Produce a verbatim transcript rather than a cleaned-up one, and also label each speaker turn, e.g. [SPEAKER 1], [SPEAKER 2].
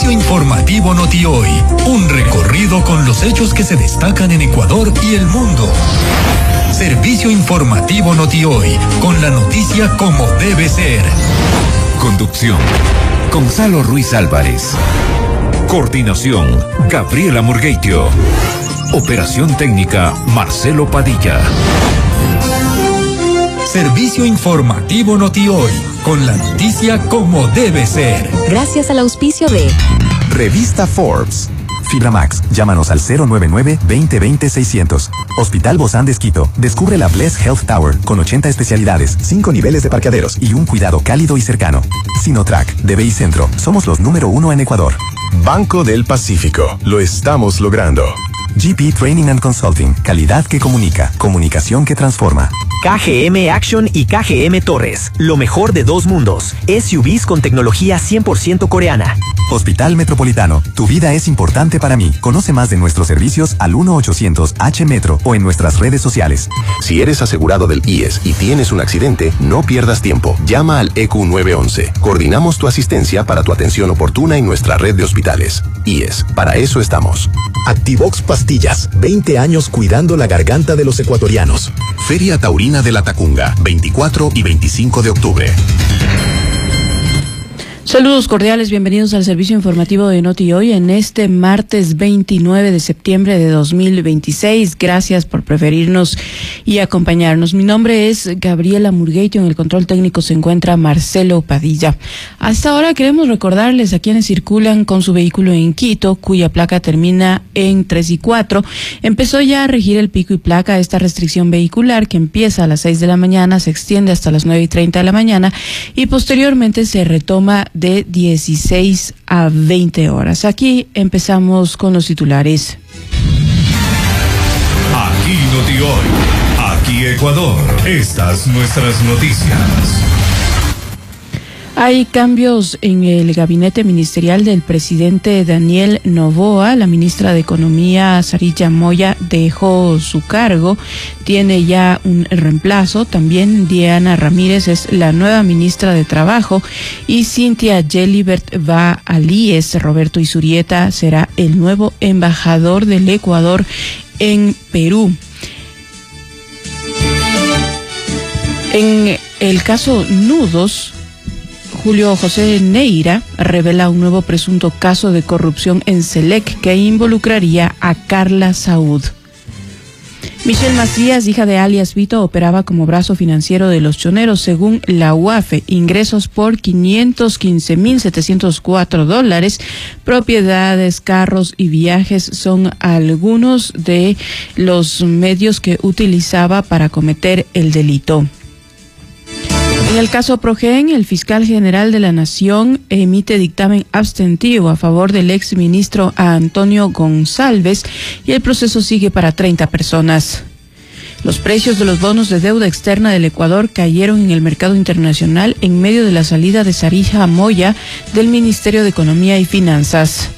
[SPEAKER 1] Servicio informativo Noti Hoy. Un recorrido con los hechos que se destacan en Ecuador y el mundo. Servicio informativo Noti Hoy, con la noticia como debe ser.
[SPEAKER 2] Conducción: Gonzalo Ruiz Álvarez. Coordinación: Gabriela Murgueitio. Operación técnica: Marcelo Padilla.
[SPEAKER 1] Servicio informativo Noti Hoy, con la noticia como debe ser.
[SPEAKER 3] Gracias al auspicio de
[SPEAKER 4] Revista Forbes. Fibra Max, llámanos al cero nueve nueve, veinte veinte, seiscientos. Hospital Bozán de Esquito, descubre la Bless Health Tower con ochenta especialidades, cinco niveles de parqueaderos y un cuidado cálido y cercano. Sinotrack, D B I Centro, somos los número uno en Ecuador.
[SPEAKER 5] Banco del Pacífico, lo estamos logrando.
[SPEAKER 4] G P Training and Consulting, calidad que comunica, comunicación que transforma.
[SPEAKER 6] K G M Action y K G M Torres, lo mejor de dos mundos. S U Vs con tecnología cien por ciento coreana.
[SPEAKER 4] Hospital Metropolitano, tu vida es importante para mí. Conoce más de nuestros servicios al uno ochocientos H Metro o en nuestras redes sociales.
[SPEAKER 5] Si eres asegurado del I E S y tienes un accidente, no pierdas tiempo. Llama al E Q nueve once. Coordinamos tu asistencia para tu atención oportuna en nuestra red de hospitales. I E S, para eso estamos.
[SPEAKER 7] Activox Pastillas, veinte años cuidando la garganta de los ecuatorianos.
[SPEAKER 5] Feria Taurina de la Tacunga, veinticuatro y veinticinco de octubre.
[SPEAKER 8] Saludos cordiales, bienvenidos al servicio informativo de Noti Hoy en este martes veintinueve de septiembre de dos mil veintiséis. Gracias por preferirnos y acompañarnos. Mi nombre es Gabriela Murgueitio, en el control técnico se encuentra Marcelo Padilla. Hasta ahora queremos recordarles a quienes circulan con su vehículo en Quito, cuya placa termina en tres y cuatro, empezó ya a regir el pico y placa. Esta restricción vehicular, que empieza a las seis de la mañana, se extiende hasta las nueve y treinta de la mañana y posteriormente se retoma de dieciséis a veinte horas. Aquí empezamos con los titulares.
[SPEAKER 2] Aquí Noti Hoy, aquí Ecuador, estas nuestras noticias.
[SPEAKER 8] Hay cambios en el gabinete ministerial del presidente Daniel Noboa. La ministra de Economía, Sarilla Moya, dejó su cargo. Tiene ya un reemplazo. También Diana Ramírez es la nueva ministra de Trabajo. Y Cintia Gelibert va al I E S. Roberto Isurieta será el nuevo embajador del Ecuador en Perú. En el caso Nudos, Julio José Neira revela un nuevo presunto caso de corrupción en Selec que involucraría a Carla Saúd. Michelle Macías, hija de alias Vito, operaba como brazo financiero de los choneros, según la U A F E. Ingresos por quinientos quince mil setecientos cuatro dólares. Propiedades, carros y viajes son algunos de los medios que utilizaba para cometer el delito. En el caso Progen, el fiscal general de la Nación emite dictamen abstentivo a favor del exministro Antonio González y el proceso sigue para treinta personas. Los precios de los bonos de deuda externa del Ecuador cayeron en el mercado internacional en medio de la salida de Sarija Moya del Ministerio de Economía y Finanzas.